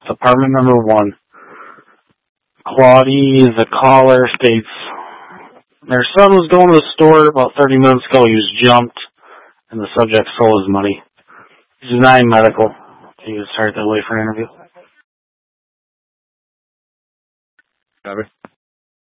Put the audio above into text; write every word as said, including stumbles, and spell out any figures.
Apartment number one. Claudie, the caller, states, their son was going to the store about thirty minutes ago. He was jumped, and the subject stole his money. He's denying medical. He was start that way for an interview. Copy.